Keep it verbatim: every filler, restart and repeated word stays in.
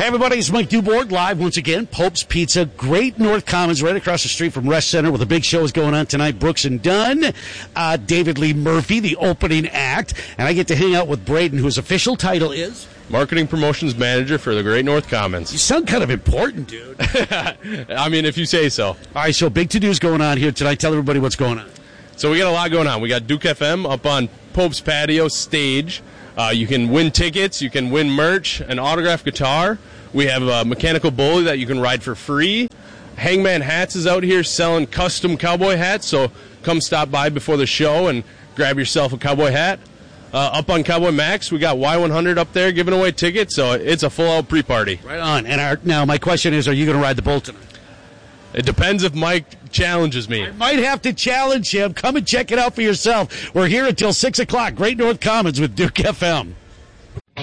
Hey, everybody, it's Mike Dubourg live once again. Pope's Pizza, Great North Commons, right across the street from Rest Center, where the big show is going on tonight. Brooks and Dunn, uh, David Lee Murphy, the opening act, and I get to hang out with Braden, whose official title is Marketing Promotions Manager for the Great North Commons. You sound kind of important, dude. I mean, if you say so. All right, so big to-dos going on here tonight. Tell everybody what's going on. So we got a lot going on. We got Duke F M up on Pope's Patio stage. Uh, you can win tickets. You can win merch, an autographed guitar. We have a mechanical bully that you can ride for free. Hangman Hats is out here selling custom cowboy hats, so come stop by before the show and grab yourself a cowboy hat. Uh, up on Cowboy Max, we got Y one hundred up there giving away tickets, so it's a full-out pre-party. Right on. And our, now my question is, are you going to ride the bull tonight? It depends if Mike challenges me. I might have to challenge him. Come and check it out for yourself. We're here until six o'clock. Great North Commons with Duke F M.